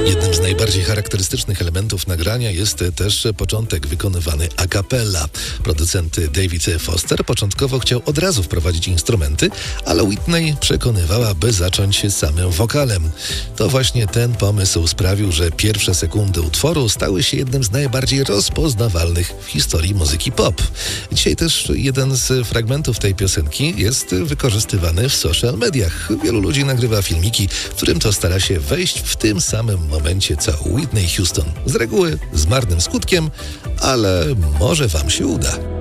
Jednym z najbardziej charakterystycznych elementów nagrania jest też początek wykonywany a cappella. Producent David Foster początkowo chciał od razu wprowadzić instrumenty, ale Whitney przekonywała, by zacząć samym wokalem. To właśnie ten pomysł sprawił, że pierwsze sekundy utworu stały się jednym z najbardziej rozpoznawalnych w historii muzyki pop. Dzisiaj też jeden z fragmentów tej piosenki jest wykorzystywany w social mediach. Wielu ludzi nagrywa filmiki, w którym to stara się wejść w tym samym momencie co Whitney Houston. Z reguły z marnym skutkiem, ale może wam się uda.